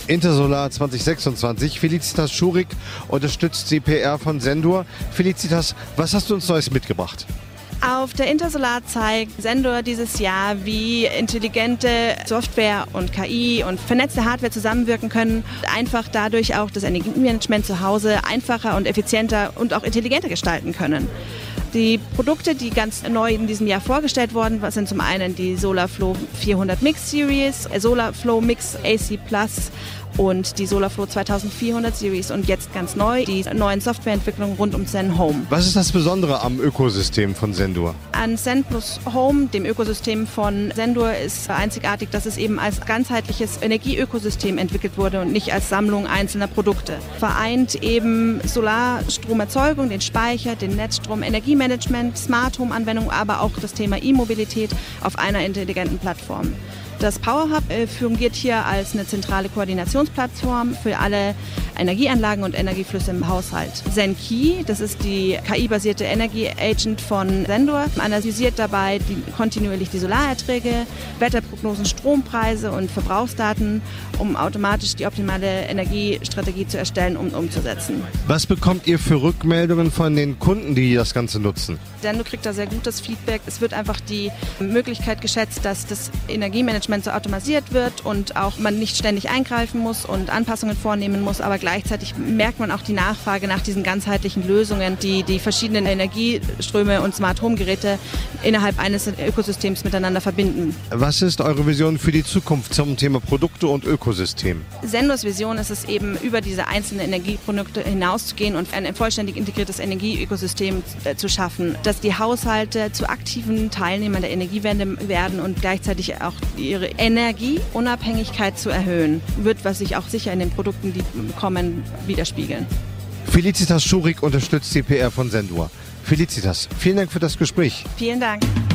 Intersolar 2026. Felicitas Schurig unterstützt die PR von Sendur. Felicitas, was hast du uns Neues mitgebracht? Auf der Intersolar zeigt Sendur dieses Jahr, wie intelligente Software und KI und vernetzte Hardware zusammenwirken können. Einfach dadurch auch das Energiemanagement zu Hause einfacher und effizienter und auch intelligenter gestalten können. Die Produkte, die ganz neu in diesem Jahr vorgestellt wurden, sind zum einen die SolarFlow 400 Mix Series, SolarFlow Mix AC Plus und die SolarFlow 2400 Series und jetzt ganz neu die neuen Softwareentwicklungen rund um Zen Home. Was ist das Besondere am Ökosystem von Sendur? An Zen plus Home, dem Ökosystem von Sendur, ist einzigartig, dass es eben als ganzheitliches Energieökosystem entwickelt wurde und nicht als Sammlung einzelner Produkte. Vereint eben Solarstromerzeugung, den Speicher, den Netzstrom, Energiemanagement, Smart Home Anwendung, aber auch das Thema E-Mobilität auf einer intelligenten Plattform. Das PowerHub fungiert hier als eine zentrale Koordinationsplattform für alle Energieanlagen und Energieflüsse im Haushalt. ZenKey, das ist die KI-basierte Energy Agent von Sendur, analysiert dabei kontinuierlich die Solarerträge, Wetterprognosen, Strompreise und Verbrauchsdaten, um automatisch die optimale Energiestrategie zu erstellen und umzusetzen. Was bekommt ihr für Rückmeldungen von den Kunden, die das Ganze nutzen? Sendur kriegt da sehr gutes Feedback. Es wird einfach die Möglichkeit geschätzt, dass das Energiemanagement so automatisiert wird und auch man nicht ständig eingreifen muss und Anpassungen vornehmen muss, aber gleichzeitig merkt man auch die Nachfrage nach diesen ganzheitlichen Lösungen, die die verschiedenen Energieströme und Smart Home Geräte innerhalb eines Ökosystems miteinander verbinden. Was ist eure Vision für die Zukunft zum Thema Produkte und Ökosystem? Sendurs Vision ist es eben, über diese einzelnen Energieprodukte hinauszugehen und ein vollständig integriertes Energieökosystem zu schaffen, dass die Haushalte zu aktiven Teilnehmern der Energiewende werden und gleichzeitig auch ihre Energieunabhängigkeit zu erhöhen, wird, was sich auch sicher in den Produkten, die kommen, widerspiegeln. Felicitas Schurig unterstützt die PR von Sendur. Felicitas, vielen Dank für das Gespräch. Vielen Dank.